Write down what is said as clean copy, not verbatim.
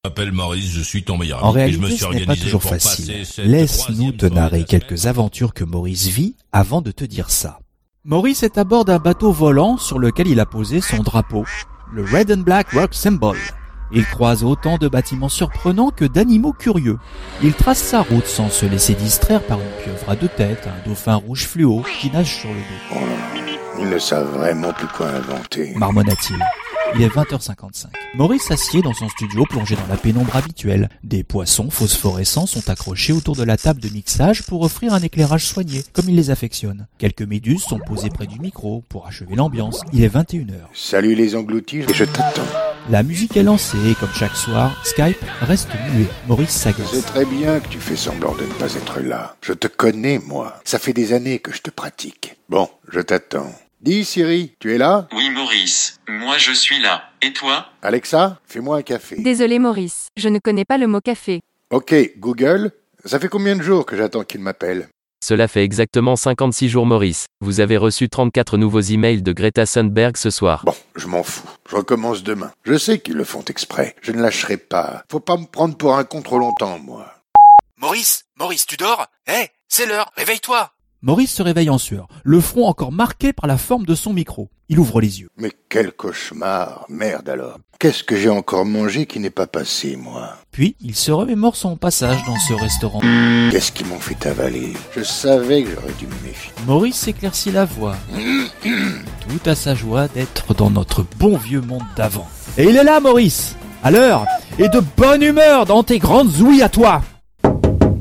Je m'appelle Maurice, je suis ton meilleur ami. En réalité, et je me suis ce n'est pas organisé toujours pour facile. passer cette Laisse-nous te troisième narrer soirée quelques aventures que Maurice vit avant de te dire ça. Maurice est à bord d'un bateau volant sur lequel il a posé son drapeau, le Red and Black Rock Symbol. Il croise autant de bâtiments surprenants que d'animaux curieux. Il trace sa route sans se laisser distraire par une pieuvre à deux têtes, un dauphin rouge fluo qui nage sur le dos. Oh là, ils ne savent vraiment plus quoi inventer. Marmonna-t-il. Il est 20h55. Maurice s'assied dans son studio plongé dans la pénombre habituelle. Des poissons phosphorescents sont accrochés autour de la table de mixage pour offrir un éclairage soigné, comme il les affectionne. Quelques méduses sont posées près du micro pour achever l'ambiance. Il est 21h. Salut les engloutis, et je t'attends. La musique est lancée et comme chaque soir, Skype reste muet. Maurice s'agace. C'est très bien que tu fais semblant de ne pas être là. Je te connais, moi. Ça fait des années que je te pratique. Bon, je t'attends. Dis Siri, tu es là? Oui Maurice, moi je suis là. Et toi? Alexa, fais-moi un café. Désolé Maurice, je ne connais pas le mot café. Ok, Google, ça fait combien de jours que j'attends qu'il m'appelle? Cela fait exactement 56 jours Maurice. Vous avez reçu 34 nouveaux emails de Greta Thunberg ce soir. Bon, je m'en fous. Je recommence demain. Je sais qu'ils le font exprès. Je ne lâcherai pas. Faut pas me prendre pour un con trop longtemps, moi. Maurice, tu dors? C'est l'heure, réveille-toi! Maurice se réveille en sueur, le front encore marqué par la forme de son micro. Il ouvre les yeux. Mais quel cauchemar. Merde alors. Qu'est-ce que j'ai encore mangé qui n'est pas passé, moi? Puis, il se remémore son passage dans ce restaurant. Qu'est-ce qu'ils m'ont fait avaler? Je savais que j'aurais dû me méfier. Maurice s'éclaircit la voix. Tout à sa joie d'être dans notre bon vieux monde d'avant. Et il est là, Maurice, à l'heure, et de bonne humeur dans tes grandes ouïes à toi.